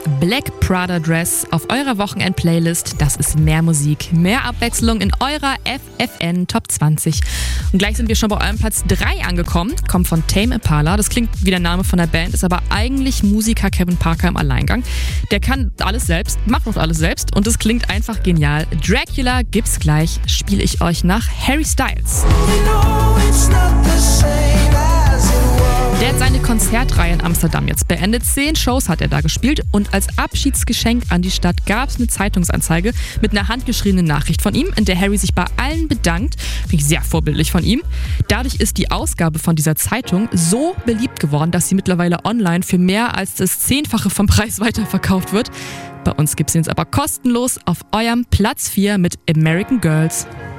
Black Prada Dress auf eurer Wochenend-Playlist. Das ist mehr Musik, mehr Abwechslung in eurer FFN Top 20. Und gleich sind wir schon bei eurem Platz 3 angekommen. Kommt von Tame Impala. Das klingt wie der Name von der Band, ist aber eigentlich Musiker Kevin Parker im Alleingang. Der kann alles selbst, macht auch alles selbst und es klingt einfach genial. Dracula gibt's gleich, spiele ich euch nach Harry Styles. Der hat seine Konzertreihe in Amsterdam jetzt beendet. 10 Shows hat er da gespielt und als Abschiedsgeschenk an die Stadt gab es eine Zeitungsanzeige mit einer handgeschriebenen Nachricht von ihm, in der Harry sich bei allen bedankt. Finde ich sehr vorbildlich von ihm. Dadurch ist die Ausgabe von dieser Zeitung so beliebt geworden, dass sie mittlerweile online für mehr als das 10-fache vom Preis weiterverkauft wird. Bei uns gibt es ihn jetzt aber kostenlos auf eurem Platz 4 mit American Girls.